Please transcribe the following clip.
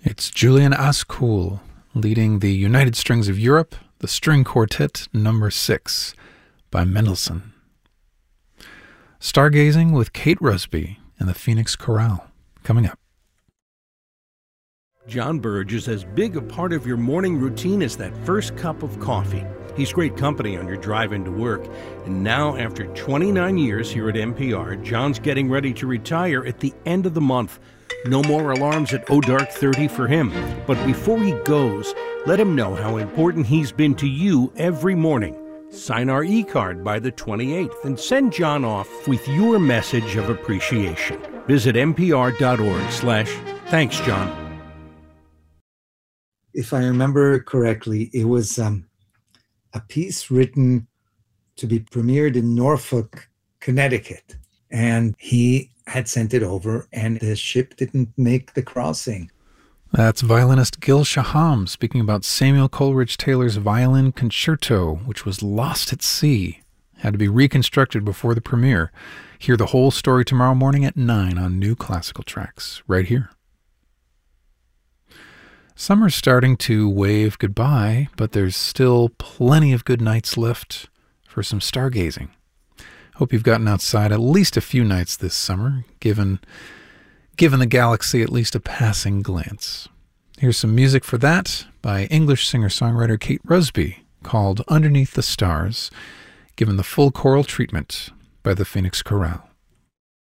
It's Julian Ascoul leading the United Strings of Europe, the String Quartet No. 6 by Mendelssohn. Stargazing with Kate Rusby and the Phoenix Chorale, coming up. John Burge is as big a part of your morning routine as that first cup of coffee. He's great company on your drive into work. And now, after 29 years here at NPR, John's getting ready to retire at the end of the month. No more alarms at dark 30 for him. But before he goes, let him know how important he's been to you every morning. Sign our e-card by the 28th and send John off with your message of appreciation. Visit npr.org/thanks, John. If I remember correctly, it was a piece written to be premiered in Norfolk, Connecticut. And he had sent it over, and the ship didn't make the crossing. That's violinist Gil Shaham speaking about Samuel Coleridge Taylor's violin concerto, which was lost at sea. Had to be reconstructed before the premiere. Hear the whole story tomorrow morning at 9 on New Classical Tracks, right here. Summer's starting to wave goodbye, but there's still plenty of good nights left for some stargazing. Hope you've gotten outside at least a few nights this summer, given the galaxy at least a passing glance. Here's some music for that by English singer-songwriter Kate Rusby, called Underneath the Stars, given the full choral treatment by the Phoenix Chorale.